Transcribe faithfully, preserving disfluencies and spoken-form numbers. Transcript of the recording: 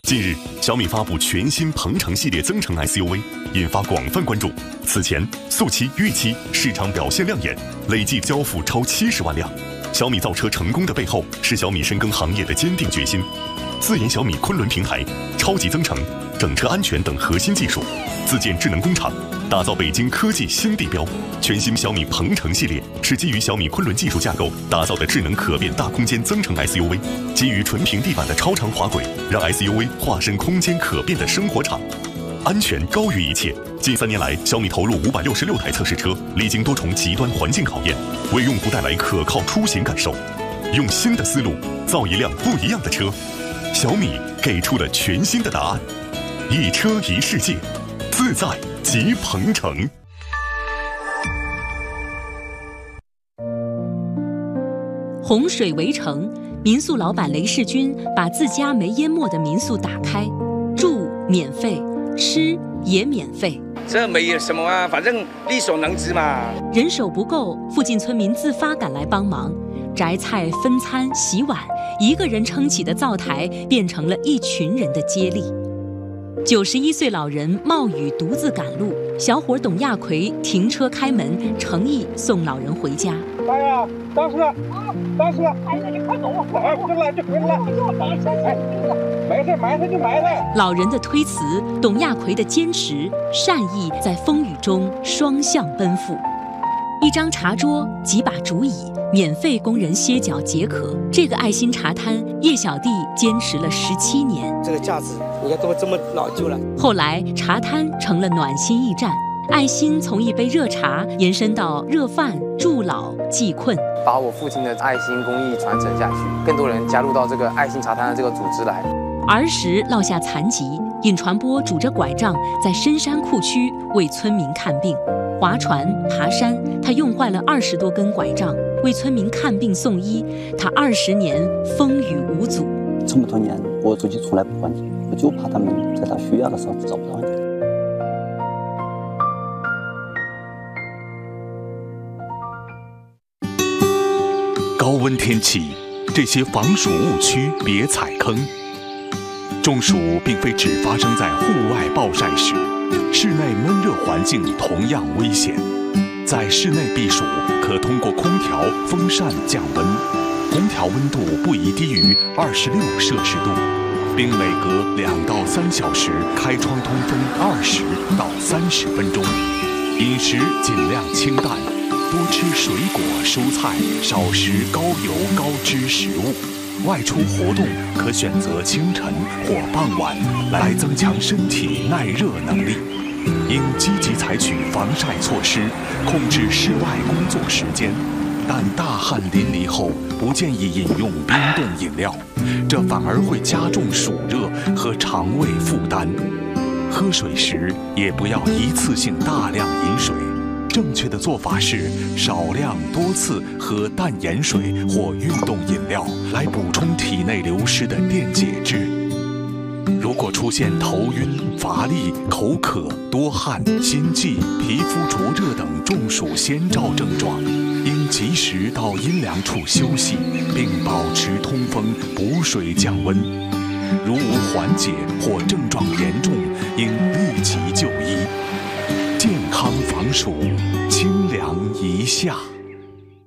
近日，小米发布全新鹏程系列增程 S U V， 引发广泛关注。此前，速七、预期市场表现亮眼，累计交付超七十万辆。小米造车成功的背后，是小米深耕行业的坚定决心。自研小米昆仑平台、超级增程、整车安全等核心技术，自建智能工厂，打造北京科技新地标。全新小米鹏程系列是基于小米昆仑技术架构打造的智能可变大空间增程 S U V， 基于纯平地板的超长滑轨，让 S U V 化身空间可变的生活场。安全高于一切。近三年来，小米投入五百六十六台测试车，历经多重极端环境考验，为用户带来可靠出行感受。用新的思路造一辆不一样的车，小米给出了全新的答案。一车一世界，自在即鹏程。 洪水围城，民宿老板雷世军把自家没淹没的民宿打开，住免费，吃也免费。 这没有什么啊，反正力所能及嘛。 人手不够，附近村民自发赶来帮忙，摘菜、分餐、洗碗，一个人撑起的灶台变成了一群人的接力。九十一岁老人冒雨独自赶路，小伙董亚奎停车开门，诚意送老人回家。 大爷，当时，当时，哎呀，你快走，哎，回来就回来了，没事，埋汰就埋汰。 老人的推辞，董亚奎的坚持，善意在风雨中双向奔赴。一张茶桌，几把竹椅，免费供人歇脚解渴。这个爱心茶摊，叶小弟坚持了十七年。 这个架子，你看都这么老旧了。 后来，茶摊成了暖心驿站，爱心从一杯热茶延伸到热饭、助老、济困， 把我父亲的爱心公益传承下去，更多人加入到这个爱心茶摊的这个组织来。 儿时落下残疾，尹传波拄着拐杖在深山库区为村民看病。划船、爬山，他用坏了二十多根拐杖，为村民看病送医。他二十年风雨无阻。 这么多年，我自己从来不还钱，我就怕他们在他需要的时候找不到你。 高温天气，这些防暑误区别踩坑。中暑并非只发生在户外暴晒时。室内闷热环境同样危险，在室内避暑可通过空调、风扇降温，空调温度不宜低于二十六摄氏度，并每隔两到三小时开窗通风二十到三十分钟。饮食尽量清淡，多吃水果、蔬菜，少食高油高脂食物。外出活动可选择清晨或傍晚，来增强身体耐热能力。应积极采取防晒措施，控制室外工作时间。但大汗淋漓后，不建议饮用冰冻饮料，这反而会加重暑热和肠胃负担。喝水时也不要一次性大量饮水。正确的做法是少量多次喝淡盐水或运动饮料，来补充体内流失的电解质。如果出现头晕、乏力、口渴、多汗、心悸、皮肤灼热等中暑先兆症状，应及时到阴凉处休息，并保持通风、补水降温。如无缓解或症状严重，应立即就医。健康防暑，清凉一夏。